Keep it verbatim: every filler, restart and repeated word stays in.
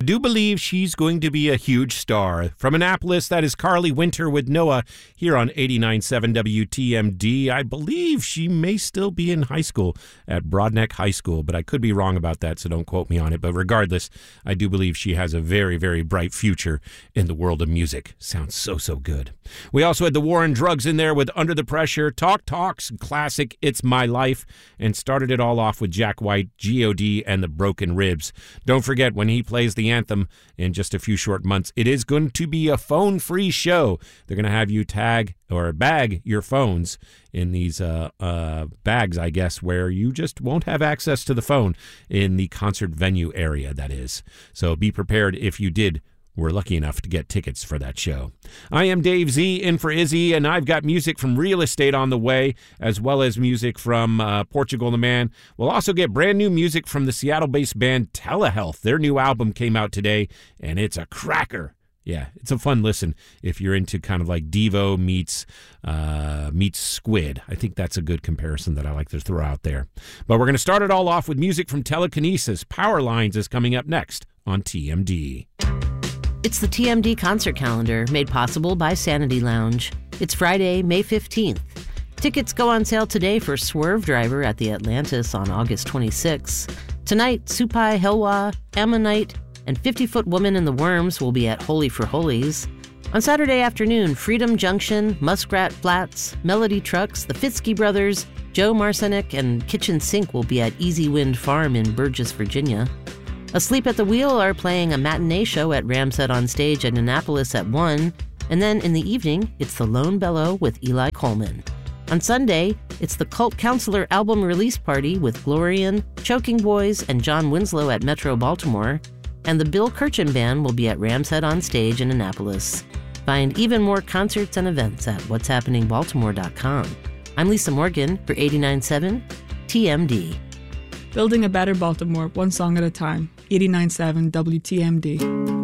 I do believe she's going to be a huge star. From Annapolis, that is Carly Winter with Noah here on eighty-nine point seven W T M D. I believe she may still be in high school at Broadneck High School, but I could be wrong about that, so don't quote me on it. But regardless, I do believe she has a very, very bright future in the world of music. Sounds so, so good. We also had the War on Drugs in there with Under the Pressure, Talk Talks, classic It's My Life, and started it all off with Jack White, G O D, and the Broken Ribs. Don't forget, when he plays the anthem in just a few short months, it is going to be a phone-free show. They're going to have you tag or bag your phones in these uh, uh, bags, I guess, where you just won't have access to the phone in the concert venue area, that is. So be prepared if you did were lucky enough to get tickets for that show. I am Dave Z, in for Izzy, and I've got music from Real Estate on the way, as well as music from uh, Portugal the Man. We'll also get brand new music from the Seattle-based band Telehealth. Their new album came out today, and it's a cracker. Yeah, it's a fun listen if you're into kind of like Devo meets uh, meets Squid. I think that's a good comparison that I like to throw out there. But we're going to start it all off with music from Telekinesis. Power Lines is coming up next on T M D. It's the T M D concert calendar made possible by Sanity Lounge. It's Friday, May fifteenth. Tickets go on sale today for Swerve Driver at the Atlantis on August twenty-sixth. Tonight, Supai Helwa, Ammonite, and fifty-Foot Woman and the Worms will be at Holy for Holies. On Saturday afternoon, Freedom Junction, Muskrat Flats, Melody Trucks, the Fitzky Brothers, Joe Marcinick, and Kitchen Sink will be at Easy Wind Farm in Burgess, Virginia. Asleep at the Wheel are playing a matinee show at Ramset on Stage at Annapolis at one, and then in the evening, it's the Lone Bellow with Eli Coleman. On Sunday, it's the Cult Counselor album release party with Glorian, Choking Boys, and John Winslow at Metro Baltimore, and the Bill Kirchen Band will be at Ramset on Stage in Annapolis. Find even more concerts and events at what's happening baltimore dot com. I'm Lisa Morgan for eighty-nine point seven T M D. Building a better Baltimore, one song at a time. eighty-nine point seven W T M D.